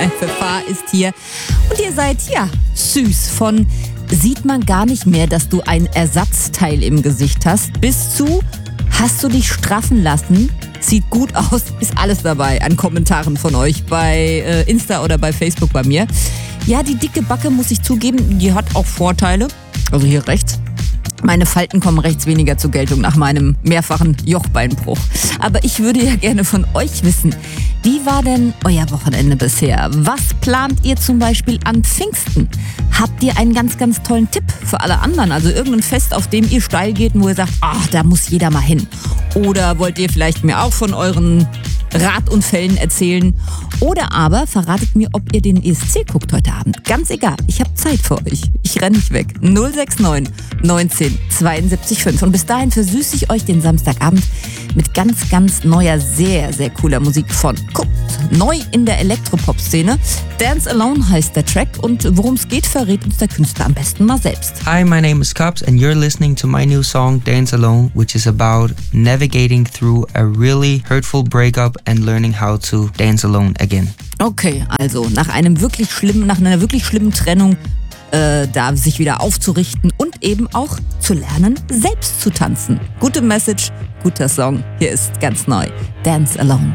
FFH ist hier und ihr seid, ja, süß. Von sieht man gar nicht mehr, dass du ein Ersatzteil im Gesicht hast, bis zu hast du dich straffen lassen, sieht gut aus, ist alles dabei an Kommentaren von euch bei Insta oder bei Facebook bei mir. Ja, die dicke Backe, muss ich zugeben, die hat auch Vorteile. Also hier rechts. Meine Falten kommen rechts weniger zur Geltung nach meinem mehrfachen Jochbeinbruch. Aber ich würde ja gerne von euch wissen, wie war denn euer Wochenende bisher? Was plant ihr zum Beispiel an Pfingsten? Habt ihr einen ganz, ganz tollen Tipp für alle anderen? Also irgendein Fest, auf dem ihr steil geht und wo ihr sagt, ach, da muss jeder mal hin. Oder wollt ihr vielleicht mir auch von euren Radunfällen erzählen? Oder aber verratet mir, ob ihr den ESC guckt heute Abend. Ganz egal, ich habe Zeit für euch. Ich renne nicht weg. 069 19 72 5. Und bis dahin versüße ich euch den Samstagabend mit ganz, ganz neuer, sehr, sehr cooler Musik von Kupt. Neu in der Elektropop-Szene. Dance Alone heißt der Track und worum es geht, verrät uns der Künstler am besten mal selbst. Hi, my name is Cups and you're listening to my new song Dance Alone, which is about navigating through a really hurtful breakup and learning how to dance alone again. Okay, also nach einer wirklich schlimmen Trennung da sich wieder aufzurichten und eben auch zu lernen, selbst zu tanzen. Gute Message, guter Song. Hier ist ganz neu Dance Alone.